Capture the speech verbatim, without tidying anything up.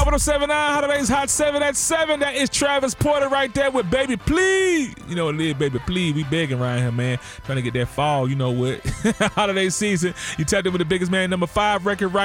one oh seven point nine, Holidays Hot seven at seven. That is Travis Porter right there with Baby Please. You know what it is, Baby Please. We begging around here, man. Trying to get that fall, you know what. Holiday season. You tapped in with the biggest man, number five record right